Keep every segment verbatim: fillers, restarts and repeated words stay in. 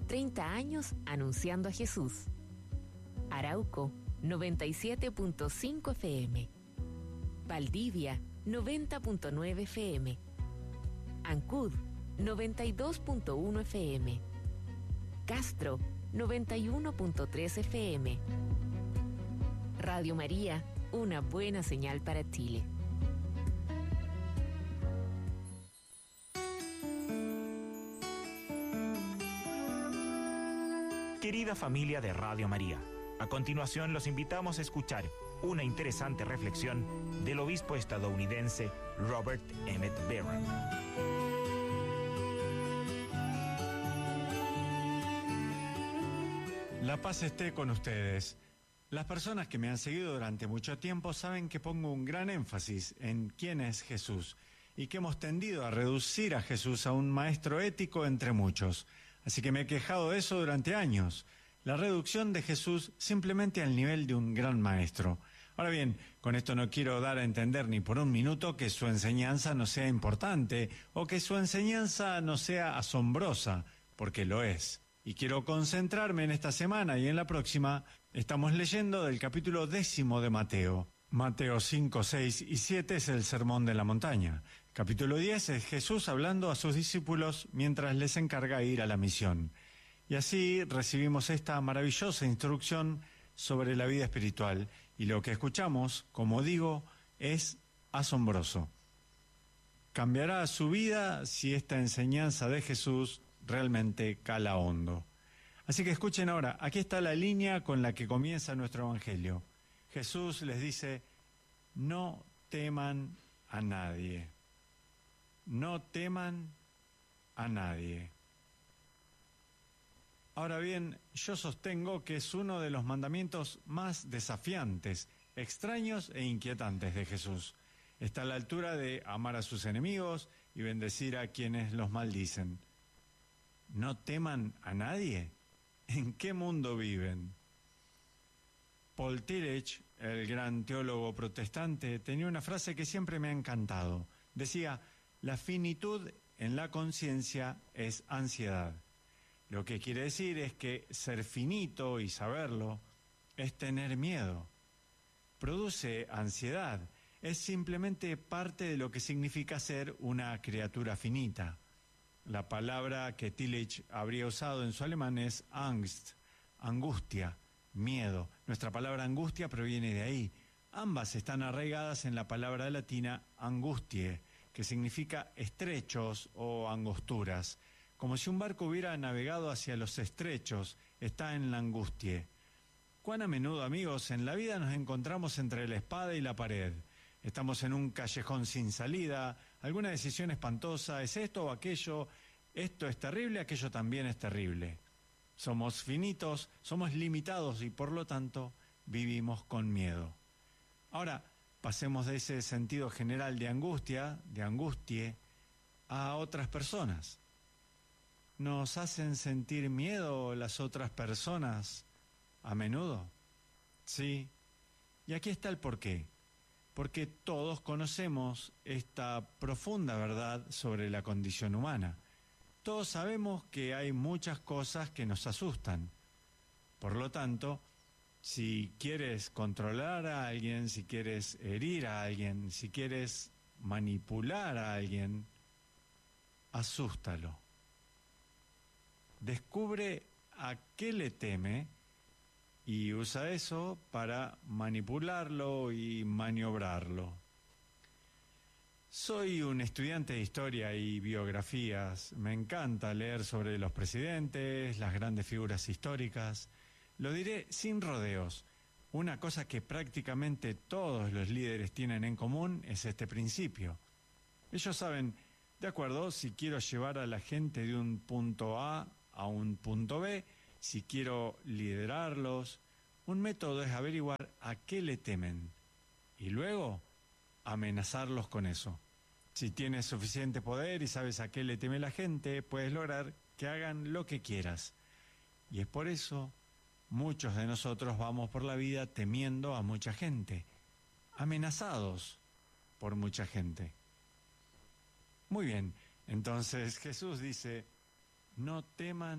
treinta años anunciando a Jesús. Arauco, noventa y siete punto cinco F M. Valdivia, noventa punto nueve F M. Ancud, noventa y dos punto uno F M. Castro, noventa y uno punto tres F M. Radio María, una buena señal para Chile. Querida familia de Radio María, a continuación los invitamos a escuchar una interesante reflexión del obispo estadounidense Robert Emmett Barron. La paz esté con ustedes. Las personas que me han seguido durante mucho tiempo saben que pongo un gran énfasis en quién es Jesús y que hemos tendido a reducir a Jesús a un maestro ético entre muchos. Así que me he quejado de eso durante años. La reducción de Jesús simplemente al nivel de un gran maestro. Ahora bien, con esto no quiero dar a entender ni por un minuto que su enseñanza no sea importante o que su enseñanza no sea asombrosa, porque lo es. Y quiero concentrarme en esta semana y en la próxima. Estamos leyendo del capítulo décimo de Mateo. Mateo cinco, seis y siete es el Sermón de la Montaña. Capítulo diez es Jesús hablando a sus discípulos mientras les encarga ir a la misión. Y así recibimos esta maravillosa instrucción sobre la vida espiritual. Y lo que escuchamos, como digo, es asombroso. Cambiará su vida si esta enseñanza de Jesús realmente cala hondo. Así que escuchen ahora, aquí está la línea con la que comienza nuestro Evangelio. Jesús les dice, no teman a nadie. No teman a nadie. Ahora bien, yo sostengo que es uno de los mandamientos más desafiantes, extraños e inquietantes de Jesús. Está a la altura de amar a sus enemigos y bendecir a quienes los maldicen. ¿No teman a nadie? ¿En qué mundo viven? Paul Tillich, el gran teólogo protestante, tenía una frase que siempre me ha encantado. Decía, la finitud en la conciencia es ansiedad. Lo que quiere decir es que ser finito y saberlo es tener miedo. Produce ansiedad. Es simplemente parte de lo que significa ser una criatura finita. La palabra que Tillich habría usado en su alemán es Angst, angustia, miedo. Nuestra palabra angustia proviene de ahí. Ambas están arraigadas en la palabra latina angustie, que significa estrechos o angosturas. Como si un barco hubiera navegado hacia los estrechos, está en la angustie. Cuán a menudo, amigos, en la vida nos encontramos entre la espada y la pared. Estamos en un callejón sin salida, alguna decisión espantosa, ¿es esto o aquello? Esto es terrible, aquello también es terrible. Somos finitos, somos limitados y por lo tanto vivimos con miedo. Ahora, pasemos de ese sentido general de angustia, de angustie, a otras personas. ¿Nos hacen sentir miedo las otras personas a menudo? Sí, y aquí está el porqué. Porque todos conocemos esta profunda verdad sobre la condición humana. Todos sabemos que hay muchas cosas que nos asustan. Por lo tanto, si quieres controlar a alguien, si quieres herir a alguien, si quieres manipular a alguien, asústalo. Descubre a qué le teme y usa eso para manipularlo y maniobrarlo. Soy un estudiante de historia y biografías. Me encanta leer sobre los presidentes, las grandes figuras históricas. Lo diré sin rodeos. Una cosa que prácticamente todos los líderes tienen en común es este principio. Ellos saben, de acuerdo, si quiero llevar a la gente de un punto A a un punto B, si quiero liderarlos, un método es averiguar a qué le temen y luego amenazarlos con eso. Si tienes suficiente poder y sabes a qué le teme la gente, puedes lograr que hagan lo que quieras. Y es por eso muchos de nosotros vamos por la vida temiendo a mucha gente, amenazados por mucha gente. Muy bien, entonces Jesús dice, no teman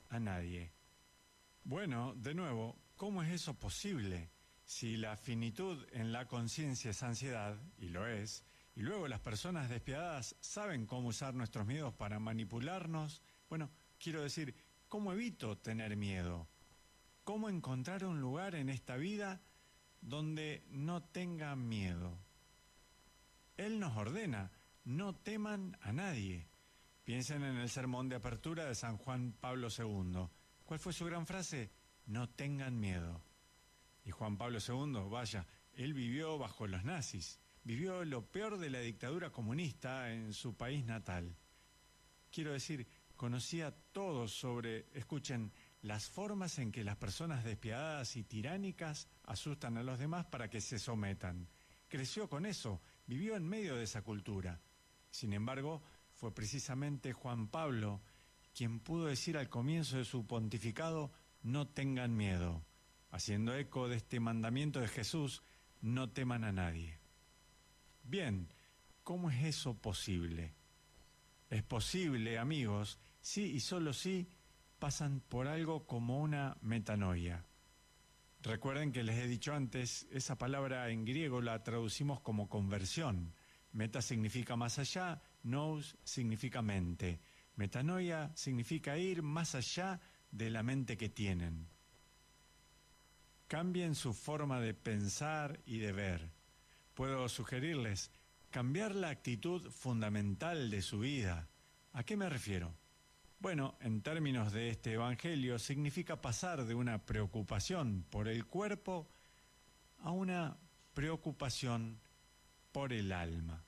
a nadie. Bueno, de nuevo, ¿cómo es eso posible? Si la finitud en la conciencia es ansiedad, y lo es, y luego las personas despiadadas saben cómo usar nuestros miedos para manipularnos, bueno, quiero decir, ¿cómo evito tener miedo? ¿Cómo encontrar un lugar en esta vida donde no tenga miedo? Él nos ordena, no teman a nadie. Piensen en el sermón de apertura de San Juan Pablo segundo. ¿Cuál fue su gran frase? No tengan miedo. Y Juan Pablo segundo, vaya, él vivió bajo los nazis, vivió lo peor de la dictadura comunista en su país natal. Quiero decir, conocía todo sobre, escuchen, las formas en que las personas despiadadas y tiránicas asustan a los demás para que se sometan. Creció con eso, vivió en medio de esa cultura. Sin embargo, fue precisamente Juan Pablo quien pudo decir al comienzo de su pontificado, no tengan miedo, haciendo eco de este mandamiento de Jesús, no teman a nadie. Bien, ¿cómo es eso posible? Es posible, amigos, sí y solo sí pasan por algo como una metanoia. Recuerden que les he dicho antes, esa palabra en griego la traducimos como conversión. Meta significa más allá, nous significa mente. Metanoia significa ir más allá de la mente que tienen. Cambien su forma de pensar y de ver. Puedo sugerirles cambiar la actitud fundamental de su vida. ¿A qué me refiero? Bueno, en términos de este evangelio, significa pasar de una preocupación por el cuerpo a una preocupación por el alma.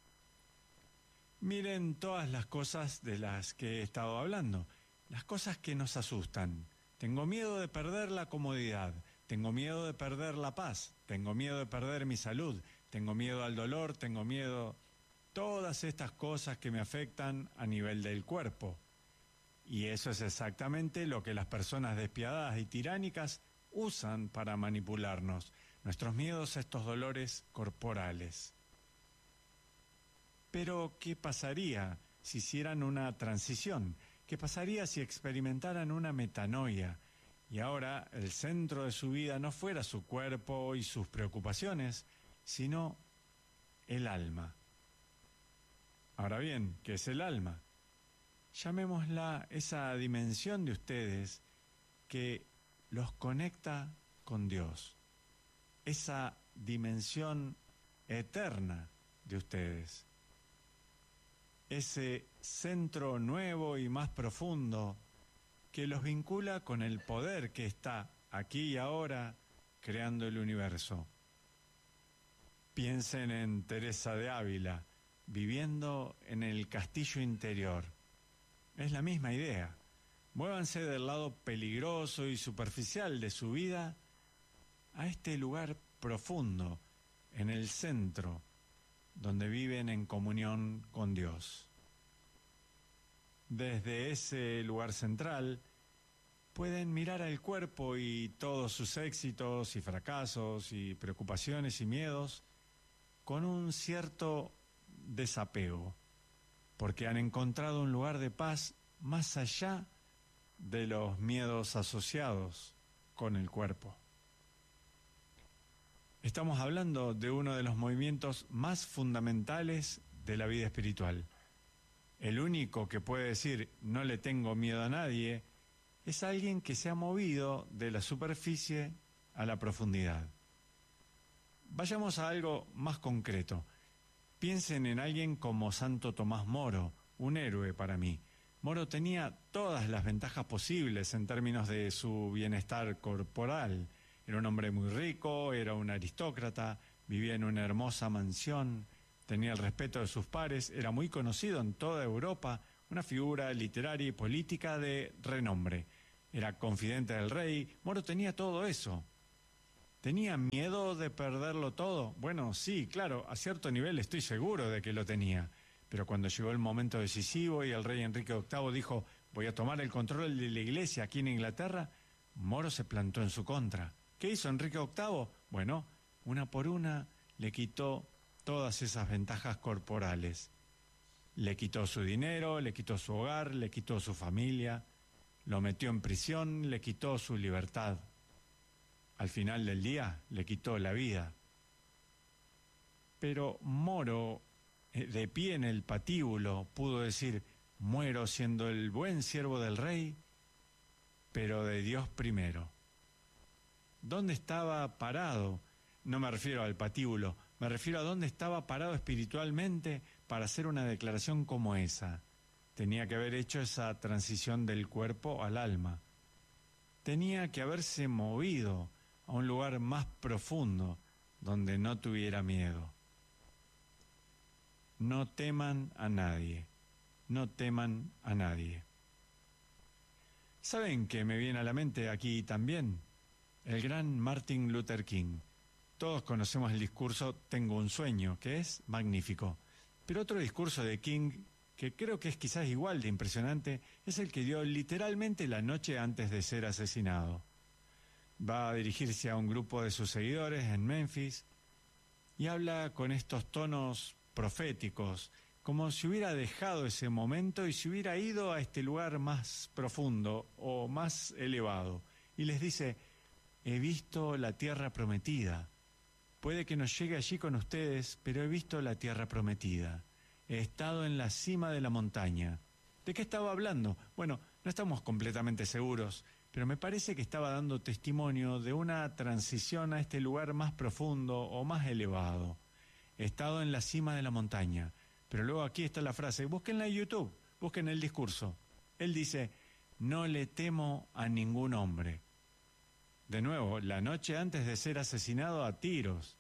Miren todas las cosas de las que he estado hablando, las cosas que nos asustan. Tengo miedo de perder la comodidad, tengo miedo de perder la paz, tengo miedo de perder mi salud, tengo miedo al dolor, tengo miedo... Todas estas cosas que me afectan a nivel del cuerpo. Y eso es exactamente lo que las personas despiadadas y tiránicas usan para manipularnos, nuestros miedos a estos dolores corporales. Pero, ¿qué pasaría si hicieran una transición? ¿Qué pasaría si experimentaran una metanoia? Y ahora el centro de su vida no fuera su cuerpo y sus preocupaciones, sino el alma. Ahora bien, ¿qué es el alma? Llamémosla esa dimensión de ustedes que los conecta con Dios, esa dimensión eterna de ustedes, ese centro nuevo y más profundo que los vincula con el poder que está aquí y ahora creando el universo. Piensen en Teresa de Ávila, viviendo en el castillo interior. Es la misma idea. Muévanse del lado peligroso y superficial de su vida a este lugar profundo, en el centro, donde viven en comunión con Dios. Desde ese lugar central, pueden mirar al cuerpo y todos sus éxitos y fracasos y preocupaciones y miedos con un cierto desapego, porque han encontrado un lugar de paz más allá de los miedos asociados con el cuerpo. Estamos hablando de uno de los movimientos más fundamentales de la vida espiritual. El único que puede decir no le tengo miedo a nadie es alguien que se ha movido de la superficie a la profundidad. Vayamos a algo más concreto. Piensen en alguien como Santo Tomás Moro, un héroe para mí. Moro tenía todas las ventajas posibles en términos de su bienestar corporal. Era un hombre muy rico, era un aristócrata, vivía en una hermosa mansión, tenía el respeto de sus pares, era muy conocido en toda Europa, una figura literaria y política de renombre. Era confidente del rey. Moro tenía todo eso. ¿Tenía miedo de perderlo todo? Bueno, sí, claro, a cierto nivel estoy seguro de que lo tenía. Pero cuando llegó el momento decisivo y el rey Enrique octavo dijo, voy a tomar el control de la iglesia aquí en Inglaterra, Moro se plantó en su contra. ¿Qué hizo Enrique octavo? Bueno, una por una le quitó todas esas ventajas corporales. Le quitó su dinero, le quitó su hogar, le quitó su familia. lo metió en prisión, le quitó su libertad. Al final del día le quitó la vida. Pero Moro, de pie en el patíbulo, pudo decir: muero siendo el buen siervo del rey, pero de Dios primero. ¿Dónde estaba parado? No me refiero al patíbulo, me refiero a dónde estaba parado espiritualmente para hacer una declaración como esa. Tenía que haber hecho esa transición del cuerpo al alma. Tenía que haberse movido a un lugar más profundo, donde no tuviera miedo. No teman a nadie, no teman a nadie. ¿Saben qué me viene a la mente aquí también? El gran Martin Luther King. Todos conocemos el discurso Tengo un sueño, que es magnífico. Pero otro discurso de King, que creo que es quizás igual de impresionante, es el que dio literalmente la noche antes de ser asesinado. Va a dirigirse a un grupo de sus seguidores en Memphis y habla con estos tonos proféticos, como si hubiera dejado ese momento y se hubiera ido a este lugar más profundo o más elevado. Y les dice: he visto la tierra prometida. Puede que no llegue allí con ustedes, pero he visto la tierra prometida. He estado en la cima de la montaña. ¿De qué estaba hablando? Bueno, no estamos completamente seguros, pero me parece que estaba dando testimonio de una transición a este lugar más profundo o más elevado. He estado en la cima de la montaña. Pero luego aquí está la frase, búsquenla en YouTube, busquen el discurso. Él dice: no le temo a ningún hombre. De nuevo, la noche antes de ser asesinado a tiros.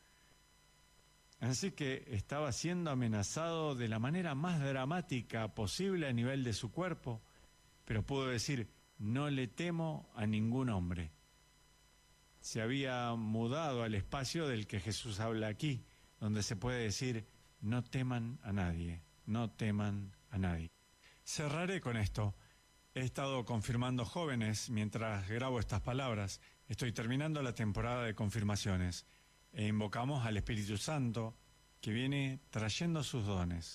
Así que estaba siendo amenazado de la manera más dramática posible a nivel de su cuerpo, pero pudo decir: no le temo a ningún hombre. Se había mudado al espacio del que Jesús habla aquí, donde se puede decir: no teman a nadie, no teman a nadie. Cerraré con esto. He estado confirmando jóvenes mientras grabo estas palabras. Estoy terminando la temporada de confirmaciones e invocamos al Espíritu Santo, que viene trayendo sus dones: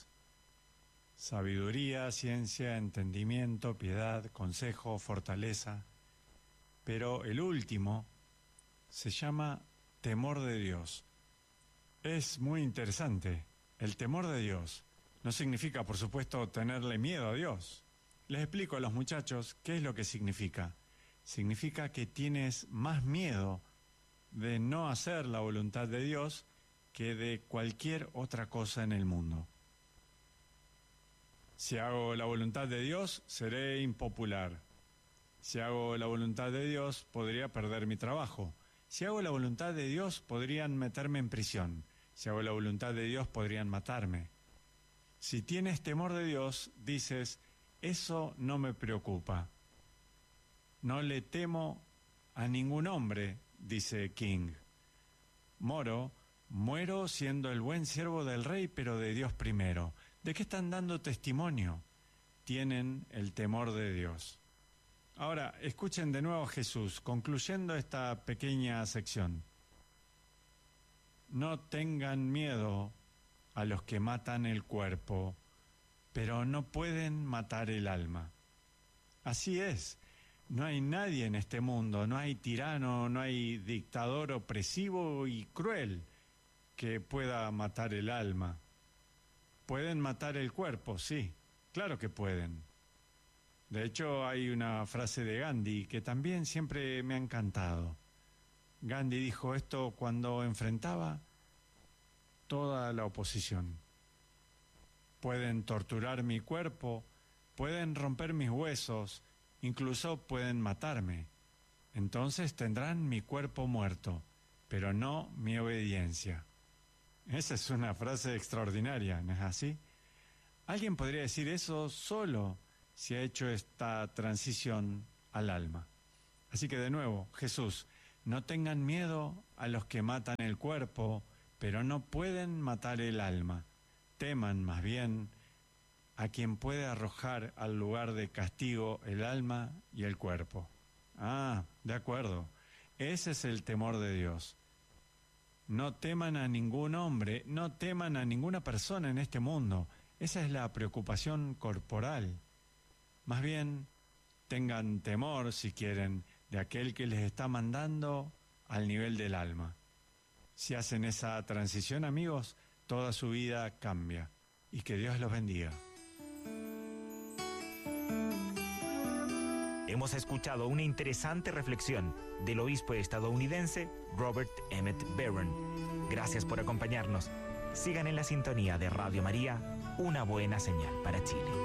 sabiduría, ciencia, entendimiento, piedad, consejo, fortaleza. Pero el último se llama temor de Dios. Es muy interesante. El temor de Dios no significa, por supuesto, tenerle miedo a Dios. Les explico a los muchachos qué es lo que significa. Significa que tienes más miedo de no hacer la voluntad de Dios que de cualquier otra cosa en el mundo. Si hago la voluntad de Dios, seré impopular. Si hago la voluntad de Dios, podría perder mi trabajo. Si hago la voluntad de Dios, podrían meterme en prisión. Si hago la voluntad de Dios, podrían matarme. Si tienes temor de Dios, dices: eso no me preocupa. No le temo a ningún hombre, dice King. Moro: muero siendo el buen siervo del rey, pero de Dios primero. ¿De qué están dando testimonio? Tienen el temor de Dios. Ahora, escuchen de nuevo a Jesús, concluyendo esta pequeña sección. No tengan miedo a los que matan el cuerpo, pero no pueden matar el alma. Así es, no hay nadie en este mundo, no hay tirano, no hay dictador opresivo y cruel que pueda matar el alma. Pueden matar el cuerpo, sí, claro que pueden. De hecho, hay una frase de Gandhi que también siempre me ha encantado. Gandhi dijo esto cuando enfrentaba toda la oposición. Pueden torturar mi cuerpo, pueden romper mis huesos, incluso pueden matarme. Entonces tendrán mi cuerpo muerto, pero no mi obediencia. Esa es una frase extraordinaria, ¿no es así? Alguien podría decir eso solo si ha hecho esta transición al alma. Así que de nuevo, Jesús: no tengan miedo a los que matan el cuerpo, pero no pueden matar el alma. Teman más bien a quien puede arrojar al lugar de castigo el alma y el cuerpo. Ah, de acuerdo. Ese es el temor de Dios. No teman a ningún hombre, no teman a ninguna persona en este mundo. Esa es la preocupación corporal. Más bien, tengan temor, si quieren, de aquel que les está mandando al nivel del alma. Si hacen esa transición, amigos, toda su vida cambia. Y que Dios los bendiga. Hemos escuchado una interesante reflexión del obispo estadounidense Robert Emmett Barron. Gracias por acompañarnos. Sigan en la sintonía de Radio María, una buena señal para Chile.